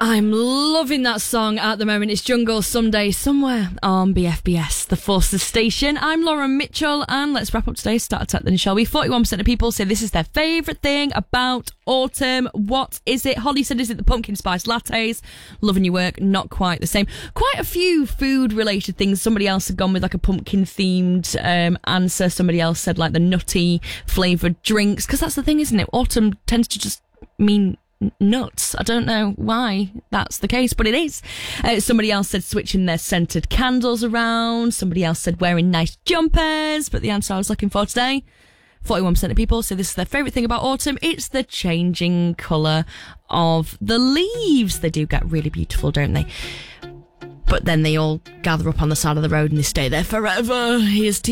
I'm loving that song at the moment. It's Jungle Someday Somewhere on BFBS, the Forces Station. I'm Lauren Mitchell, and let's wrap up today's Start Attack then, shall we? 41% of people say this is their favourite thing about autumn. What is it? Holly said, is it the pumpkin spice lattes? Loving your work. Not quite the same. Quite a few food-related things. Somebody else had gone with like a pumpkin-themed answer. Somebody else said like the nutty flavoured drinks, because that's the thing, isn't it? Autumn tends to just mean nuts. I don't know why that's the case, but it is. Somebody else said switching their scented candles around. Somebody else said wearing nice jumpers. But the answer I was looking for today, 41% of people say this is their favourite thing about autumn. It's the changing colour of the leaves. They do get really beautiful, don't they? But then they all gather up on the side of the road and they stay there forever. Here's